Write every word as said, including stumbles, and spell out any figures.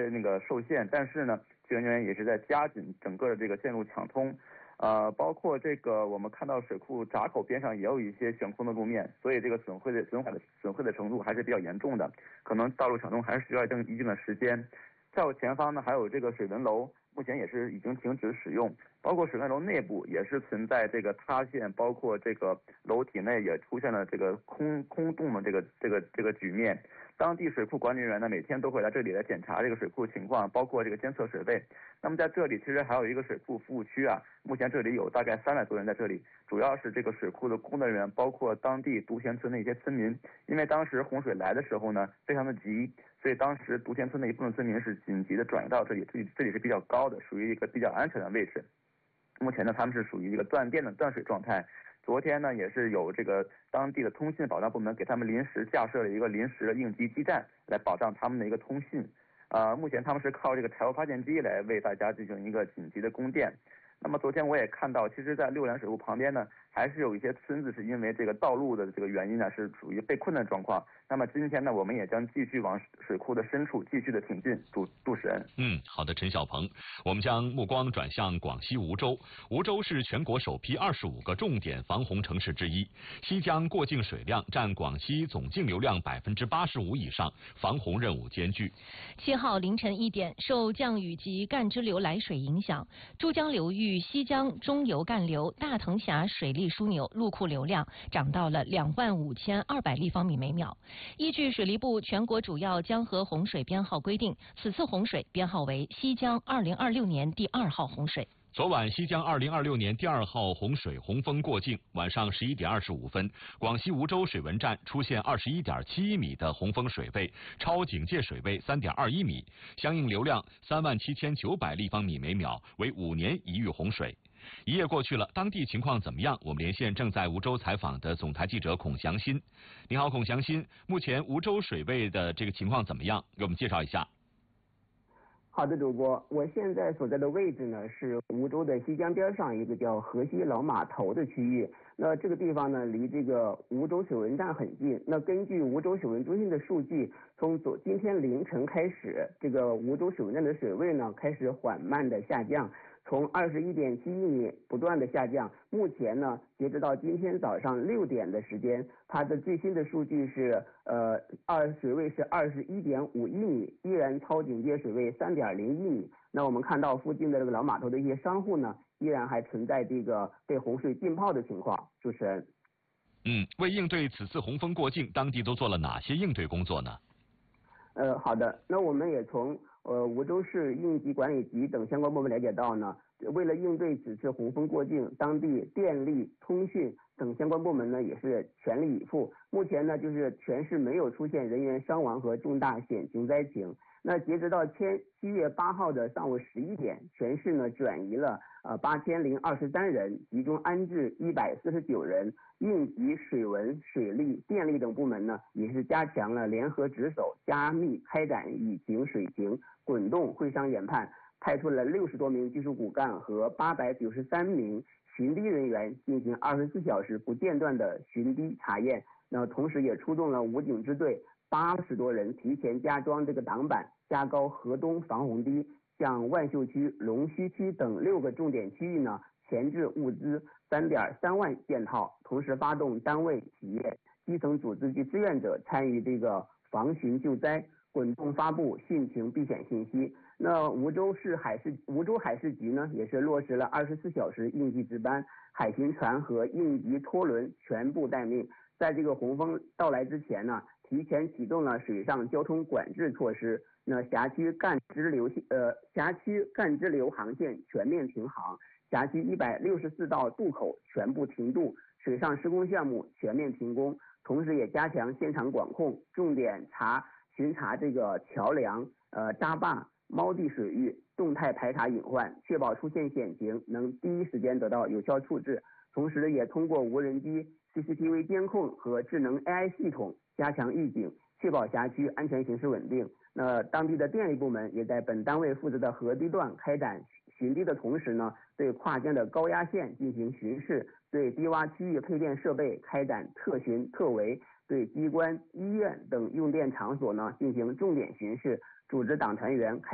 些那个受限，但是呢，救援人员也是在加紧整个的这个线路抢通。呃，包括这个我们看到水库闸口边上也有一些悬空的路面，所以这个损毁的损毁的损毁的程度还是比较严重的，可能道路抢通还是需要一定一定的时间。在我前方呢，还有这个水文楼，目前也是已经停止使用，包括水文楼内部也是存在这个塌陷，包括这个楼体内也出现了这个空空洞的这个这个这个局面。当地水库管理人员呢，每天都会来这里来检查这个水库情况，包括这个监测水位。那么在这里其实还有一个水库服务区啊，目前这里有大概三百多人在这里，主要是这个水库的工作人员，包括当地独田村的一些村民。因为当时洪水来的时候呢，非常的急，所以当时独田村的一部分村民是紧急的转移到这里，这里这里是比较高的，属于一个比较安全的位置。目前呢，他们是属于一个断电的断水状态。昨天呢，也是有这个当地的通信保障部门给他们临时架设了一个临时的应急基站，来保障他们的一个通信。呃，目前他们是靠这个柴油发电机来为大家进行一个紧急的供电。那么昨天我也看到，其实在六兰水库旁边呢，还是有一些村子是因为这个道路的这个原因呢，是属于被困的状况。那么今天呢，我们也将继续往水库的深处继续的挺进，主主持人。 嗯，好的，陈小鹏，我们将目光转向广西梧州。梧州是全国首批二十五个重点防洪城市之一，西江过境水量占广西总径流量百分之八十五以上，防洪任务艰巨。 七号凌晨一点，受降雨及干支流来水影响，珠江流域西江中游干流大藤峡水利枢纽入库流量涨到了两万五千二百立方米每秒。依据水利部全国主要江河洪水编号规定，此次洪水编号为西江二零二六年第二号洪水。 昨晚西江二零二六年第二号洪水洪峰过境，晚上十一点二十五分，广西梧州水文站出现二十一点七一米的洪峰水位，超警戒水位三点二一米，相应流量三万七千九百立方米每秒，为五年一遇洪水。一夜过去了，当地情况怎么样？我们连线正在梧州采访的总台记者孔祥新。你好，孔祥新，目前梧州水位的这个情况怎么样？给我们介绍一下。 好的，主播，我现在所在的位置呢是梧州的西江边上一个叫河西老码头的区域。那这个地方呢离这个梧州水文站很近。那根据梧州水文中心的数据，从昨今天凌晨开始，这个梧州水文站的水位呢开始缓慢的下降。从二十一点七一米不断的下降，目前呢，截止到今天早上六点的时间，它的最新的数据是呃二水位是二十一点五一米，依然超警戒水位三点零一米。那我们看到附近的这个老码头的一些商户呢，依然还存在这个被洪水浸泡的情况。主持人， 嗯，为应对此次洪峰过境，当地都做了哪些应对工作呢？ 呃，好的，那我们也从呃梧州市应急管理局等相关部门了解到呢，为了应对此次洪峰过境，当地电力、通讯等相关部门呢也是全力以赴。目前呢，就是全市没有出现人员伤亡和重大险情灾情。那截止到七月八号的上午十一点，全市呢转移了呃八千零二十三人，集中安置一百四十九人。应急、水文、水利、电力等部门呢，也是加强了联合值守，加密开展雨情、水情滚动会商研判，派出了六十多名技术骨干和八百九十三名巡堤人员进行二十四小时不间断的巡堤查验。那同时也出动了武警支队八十多人，提前加装这个挡板，加高河东防洪堤，向万秀区、龙须区等六个重点区域呢前置物资三点三万件套，同时发动单位、企业、基层组织及志愿者参与这个防汛救灾，滚动发布汛情避险信息。那梧州市海事梧州海事局呢，也是落实了二十四小时应急值班，海巡船和应急拖轮全部待命。在这个洪峰到来之前呢，提前启动了水上交通管制措施。那辖区干支流呃辖区干支流航线全面停航，辖区一百六十四道渡口全部停渡，水上施工项目全面停工。同时也加强现场管控，重点查巡查这个桥梁、呃闸坝、锚地水域，动态排查隐患，确保出现险情能第一时间得到有效处置。同时也通过无人机、C C T V 监控和智能 A I 系统加强预警，确保辖区安全形势稳定。那当地的电力部门也在本单位负责的河堤段开展巡堤的同时呢，对跨江的高压线进行巡视，对低洼区域配电设备开展特巡特围，对机关、医院等用电场所呢进行重点巡视，组织党团员开